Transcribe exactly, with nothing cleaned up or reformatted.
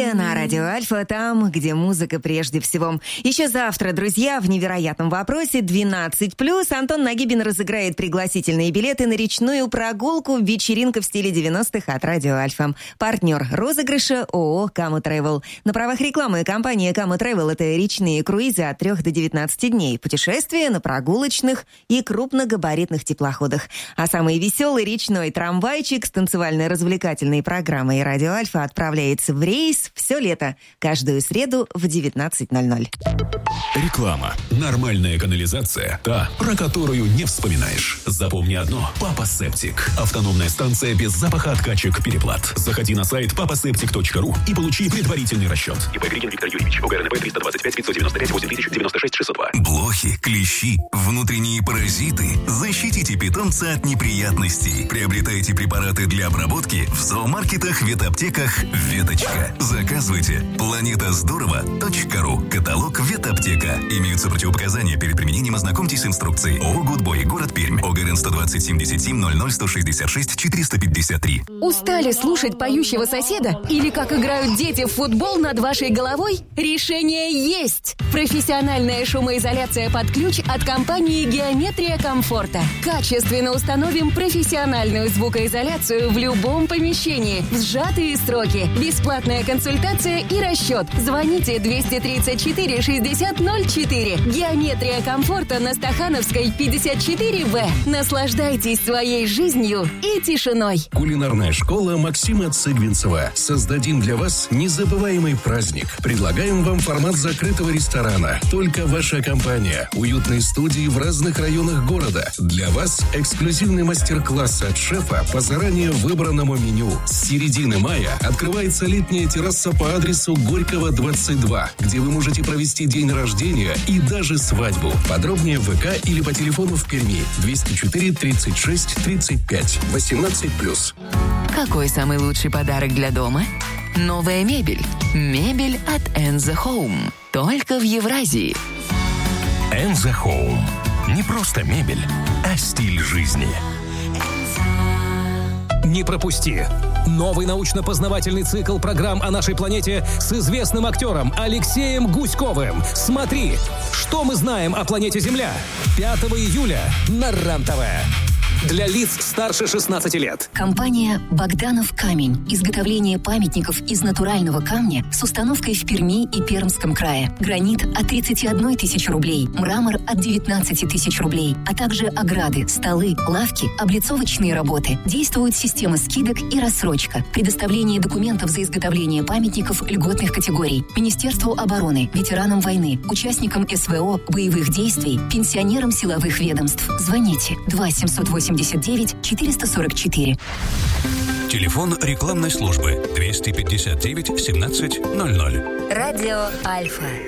Музыка на радио Альфа, там, где музыка прежде всего. Еще завтра, друзья, в невероятном вопросе двенадцать плюс Антон Нагибин разыграет пригласительные билеты на речную прогулку «Вечеринка в стиле девяностых» от радио Альфа. Партнер розыгрыша ООО «Камо Travel». На правах рекламы компания «Камо Travel» — это речные круизы от трех до девятнадцати дней, путешествия на прогулочных и крупногабаритных теплоходах. А самый веселый речной трамвайчик с танцевально-развлекательной программой радио Альфа отправляется в рейс все лето, каждую среду в девятнадцать ноль ноль. Реклама. Нормальная канализация. Та, про которую не вспоминаешь. Запомни одно. Папа Септик. Автономная станция без запаха откачек переплат. Заходи на сайт папа септик точка ру и получи предварительный расчет. ИП Григин Виктор Юрьевич. ОГРНП триста двадцать пять пятьсот девяносто пять восемь тысяч девяносто шесть шестьсот два. Блохи, клещи, внутренние паразиты. Защитите питомца от неприятностей. Приобретайте препараты для обработки в зоомаркетах, ветаптеках «Веточка». Заказывайте. планета здорово точка ру. Каталог «Ветаптека». Имеются противопоказания. Перед применением ознакомьтесь с инструкцией. ООО «Гудбой», город Пермь. ОГРН сто двадцать семьдесят семь ноль ноль сто шестьдесят шесть четыреста пятьдесят три. Устали слушать поющего соседа? Или как играют дети в футбол над вашей головой? Решение есть! Профессиональная шумоизоляция под ключ от компании «Геометрия комфорта». Качественно установим профессиональную звукоизоляцию в любом помещении. В сжатые сроки. Бесплатная консультация и расчет. Звоните двести тридцать четыре шестьдесят ноль четыре. «Геометрия комфорта» на Стахановской, пятьдесят четыре вэ. Наслаждайтесь своей жизнью и тишиной. Кулинарная школа Максима Цыгвинцева. Создадим для вас незабываемый праздник. Предлагаем вам формат закрытого ресторана. Только ваша компания. Уютные студии в разных районах города. Для вас эксклюзивный мастер-класс от шефа по заранее выбранному меню. С середины мая открывается летняя терраса по адресу Горького, двадцать два, где вы можете провести день рождения и даже свадьбу. Подробнее в ВК или по телефону в Перми двести четыре тридцать шесть тридцать пять восемнадцать плюс. Какой самый лучший подарок для дома? Новая мебель. Мебель от Enza Home. Только в Евразии. Enza Home. Не просто мебель, а стиль жизни. Не пропусти! Новый научно-познавательный цикл программ о нашей планете с известным актером Алексеем Гуськовым. Смотри, что мы знаем о планете Земля. пятого июля на РЕН-ТВ. Для лиц старше шестнадцати лет. Компания «Богданов камень». Изготовление памятников из натурального камня с установкой в Перми и Пермском крае. Гранит от тридцати одной тысячи рублей, мрамор от девятнадцати тысяч рублей, а также ограды, столы, лавки, облицовочные работы. Действует система скидок и рассрочка. Предоставление документов за изготовление памятников льготных категорий. Министерству обороны, ветеранам войны, участникам СВО, боевых действий, пенсионерам силовых ведомств. Звоните два семьсот восемьдесят девять четыреста сорок четыре. Телефон рекламной службы двести пятьдесят девять семнадцать ноль ноль. Радио Альфа.